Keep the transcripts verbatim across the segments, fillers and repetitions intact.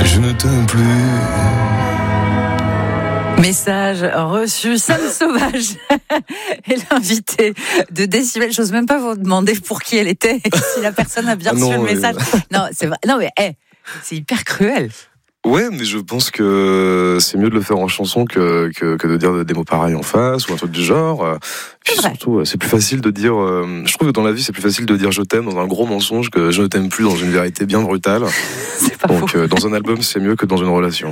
je ne t'aime plus. Message reçu, Sam Sauvage est l'invité de Décibel. J'ose même pas vous demander pour qui elle était, si la personne a bien ah reçu non, le message. Mais... Non, c'est vrai. Non mais hey, c'est hyper cruel. Ouais, mais je pense que c'est mieux de le faire en chanson que, que, que de dire des mots pareils en face ou un truc du genre. Puis c'est surtout, c'est plus facile de dire. Euh, je trouve que dans la vie, c'est plus facile de dire je t'aime dans un gros mensonge que je ne t'aime plus dans une vérité bien brutale. C'est pas Donc, faux. euh, dans un album, c'est mieux que dans une relation.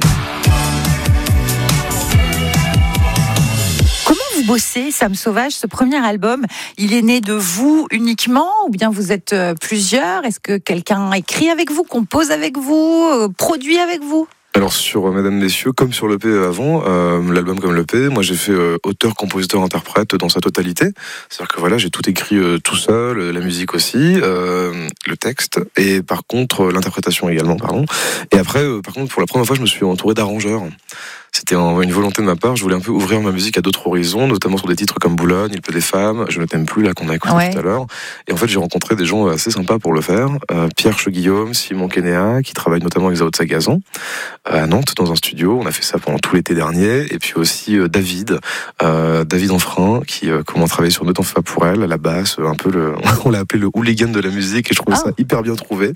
Vous bossez, Sam Sauvage, ce premier album, il est né de vous uniquement ou bien vous êtes plusieurs? Est-ce que quelqu'un écrit avec vous, compose avec vous, euh, produit avec vous? Alors sur euh, Mesdames, Messieurs, comme sur l'E P avant, euh, l'album comme l'E P, moi j'ai fait euh, auteur, compositeur, interprète dans sa totalité. C'est-à-dire que voilà, j'ai tout écrit euh, tout seul, la musique aussi, euh, le texte, et par contre l'interprétation également, pardon. Et après, euh, par contre, pour la première fois, je me suis entouré d'arrangeurs. C'était une volonté de ma part, je voulais un peu ouvrir ma musique à d'autres horizons, notamment sur des titres comme Boulogne, Il pleut des femmes, Je ne t'aime plus, là qu'on a écouté ouais. tout à l'heure. Et en fait, j'ai rencontré des gens assez sympas pour le faire. Euh, Pierre Cheguillaume, Simon Kenéa, qui travaille notamment avec Zao de Sagazan, à Nantes, dans un studio. On a fait ça pendant tout l'été dernier. Et puis aussi euh, David, euh, David Enfrein, qui euh, comment travailler sur Ne t'en fais pas pour elle, à la basse, un peu le, on l'a appelé le hooligan de la musique, et je trouvais ah. ça hyper bien trouvé.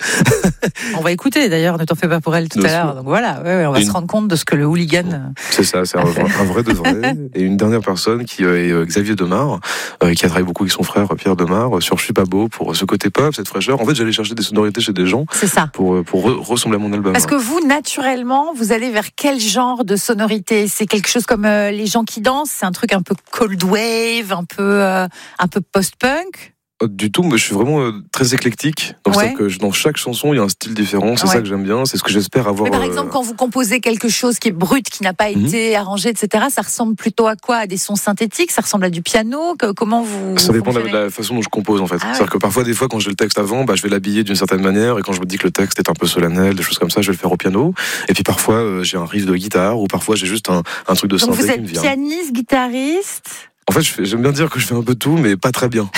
On va écouter d'ailleurs Ne t'en fais pas pour elle tout Bien à sûr. l'heure. Donc voilà, ouais, ouais, on va Une... se rendre compte de ce que le hooligan... C'est ça, c'est un, un vrai de vrai. Et une dernière personne qui est Xavier Demar, euh, qui a travaillé beaucoup avec son frère Pierre Demar sur Je suis pas beau, pour ce côté pop, cette fraîcheur. En fait, j'allais chercher des sonorités chez des gens c'est ça. pour, pour re- ressembler à mon album. Parce que vous, naturellement, vous allez vers quel genre de sonorité? C'est quelque chose comme euh, Les gens qui dansent? C'est un truc un peu cold wave, un peu, euh, un peu post-punk? Du tout, mais je suis vraiment euh, très éclectique. Donc ouais. c'est que je, dans chaque chanson, il y a un style différent. C'est ouais. ça que j'aime bien. C'est ce que j'espère avoir. Mais par exemple, euh... quand vous composez quelque chose qui est brut, qui n'a pas mm-hmm. été arrangé, et cetera, ça ressemble plutôt à quoi? À des sons synthétiques? Ça ressemble à du piano? Comment vous Ça dépend vous de la, la façon dont je compose en fait. Ah C'est-à-dire ouais. que parfois, des fois, quand j'ai le texte avant, bah, je vais l'habiller d'une certaine manière, et quand je me dis que le texte est un peu solennel, des choses comme ça, je vais le faire au piano. Et puis parfois, euh, j'ai un riff de guitare, ou parfois j'ai juste un, un truc de Donc synthé vous qui me vient. Vous êtes pianiste, guitariste? En fait, je fais, j'aime bien dire que je fais un peu tout, mais pas très bien.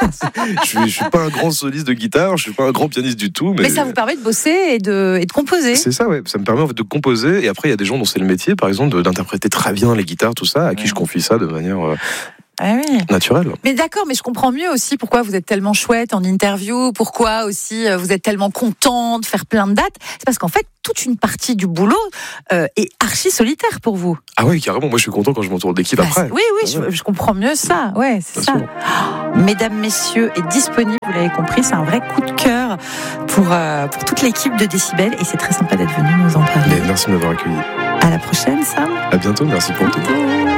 je, suis, je suis pas un grand soliste de guitare, je suis pas un grand pianiste du tout. Mais, mais ça vous permet de bosser et de, et de composer. C'est ça, ouais. Ça me permet en fait de composer. Et après, il y a des gens dont c'est le métier, par exemple, de, d'interpréter très bien les guitares, tout ça, à qui ouais. je confie ça de manière euh, ah oui. naturelle. Mais d'accord, mais je comprends mieux aussi pourquoi vous êtes tellement chouette en interview, pourquoi aussi vous êtes tellement content de faire plein de dates. C'est parce qu'en fait, toute une partie du boulot euh, est archi solitaire pour vous. Ah oui, carrément. Moi, je suis content quand je m'entoure d'équipe bah, après. Oui, oui, ah ouais. je, je comprends mieux ça. Ouais, c'est Bien ça. Oh, Mesdames, Messieurs, est disponible. Vous l'avez compris, c'est un vrai coup de cœur pour euh, pour toute l'équipe de Décibel et c'est très sympa d'être venu nous en parler. Mais merci de m'avoir accueilli. À la prochaine, Sam. À bientôt. Merci pour tout.